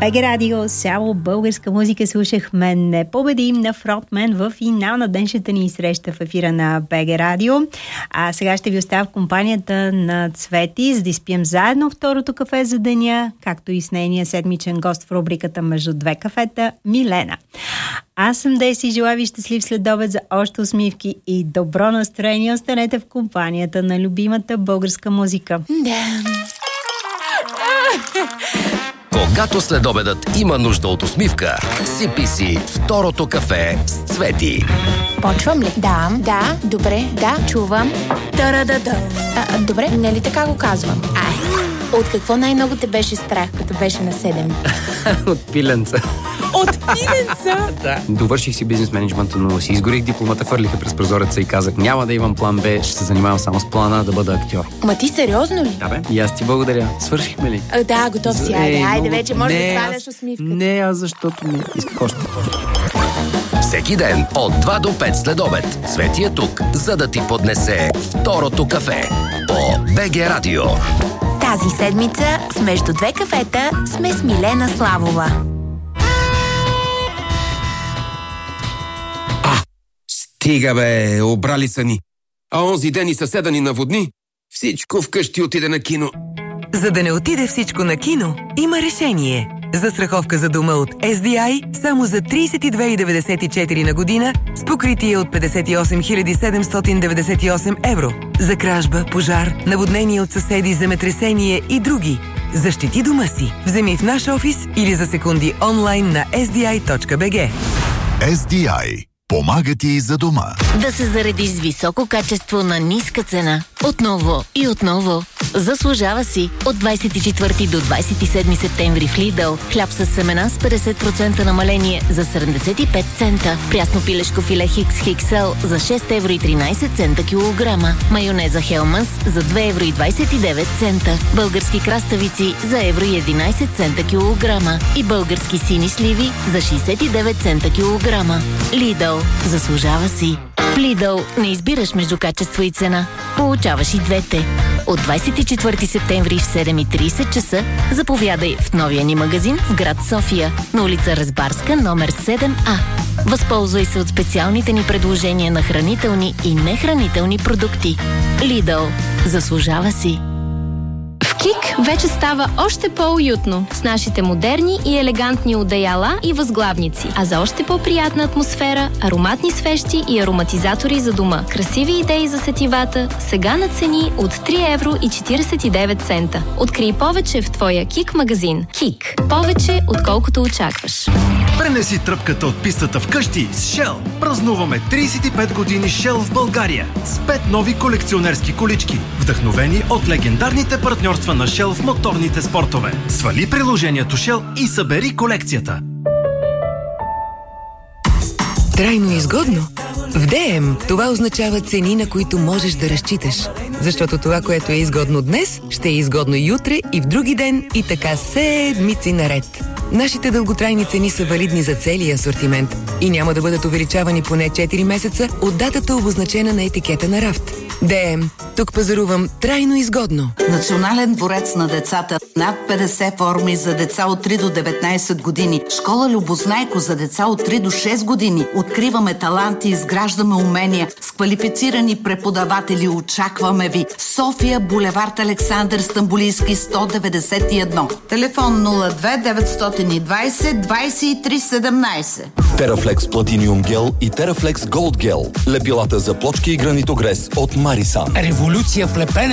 БГ Радио, само българска музика слушахме Непобедим на Фронтмен в финал на днешната ни среща в ефира на БГ Радио. А сега ще ви оставя в компанията на Цвети, за да изпием заедно второто кафе за деня, както и с нейния седмичен гост в рубриката Между две кафета, Милена. Аз съм Деси, желая ви щастлив следобед за още усмивки и добро настроение. Останете в компанията на любимата българска музика. Да. Когато следобедът има нужда от усмивка, сипи си второто кафе с Цвети. Почвам ли? Да, добре, да, чувам. Та-ра-да-да. Добре, не ли така го казвам? От какво най-много те беше страх, като беше на 7? От пиленца. От пиленца? Да. Довърших си бизнес менеджмента, но си изгорих дипломата, хвърлиха през прозореца и казах: няма да имам план Б, ще се занимавам само с плана да бъда актьор. Ма ти сериозно ли? Да бе, и аз ти благодаря. Свършихме ли? Да, готов си. Айде, вече можеш да сваляш усмивка. Не, защото ми исках още. Всеки ден от 2 до 5 следобед Цвети е тук, за да ти поднесе второто кафе по БГ Радио. Тази седмица с Между две кафета сме с Милена Славова. Стига бе, обрали са ни. А онзи ден и съседа ни наводни. Всичко вкъщи отиде на кино. За да не отиде всичко на кино, има решение. Застраховка за дома от SDI само за 32,94 на година с покритие от 58 798 евро. За кражба, пожар, наводнение от съседи, земетресение и други. Защити дома си. Вземи в наш офис или за секунди онлайн на sdi.bg. SDI. Помага ти за дома. Да се заредиш с високо качество на ниска цена. Отново и отново. Заслужава си. От 24 до 27 септември в Lidl. Хляб с семена с 50% намаление за 75 цента. Прясно пилешко филе Хикс XL за 6 евро и 13 цента килограма. Майонеза Хелманс за 2 евро и 29 цента. Български краставици за евро и 11 цента килограма. И български сини сливи за 69 цента килограма. Lidl. Заслужава си. В Lidl не избираш между качество и цена. Получаваш и двете. От 24 септември в 7:30 часа заповядай в новия ни магазин в град София, на улица Разбарска, номер 7А. Възползвай се от специалните ни предложения на хранителни и нехранителни продукти. Lidl. Заслужава си. КИК вече става още по-уютно с нашите модерни и елегантни одеяла и възглавници. А за още по-приятна атмосфера, ароматни свещи и ароматизатори за дома. Красиви идеи за сетивата, сега на цени от 3 евро и 49 цента. Открий повече в твоя КИК магазин. КИК. Повече, отколкото очакваш. Пренеси тръпката от пистата вкъщи с Shell. Празнуваме 35 години Shell в България с 5 нови колекционерски колички, вдъхновени от легендарните партньорства на Shell в моторните спортове. Свали приложението Shell и събери колекцията. Трайно изгодно? В ДМ това означава цени, на които можеш да разчиташ. Защото това, което е изгодно днес, ще е изгодно и утре, и в други ден, и така седмици наред. Нашите дълготрайни цени са валидни за целия асортимент и няма да бъдат увеличавани поне 4 месеца от датата, обозначена на етикета на рафт. ДМ. Тук пазарувам трайно изгодно. Национален дворец на децата. Над 50 форми за деца от 3 до 19 години. Школа Любознайко за деца от 3 до 6 години. Откриваме таланти, изграждаме умения. С квалифицирани преподаватели очакваме ви. София, булевард Александър Стамбулийски, 191. Телефон 02 920 23 17. Терафлекс Платиниум гел и Терафлекс Голд гел. Лепилата за плочки и гранитогрес от Марисан. Революция в лепене.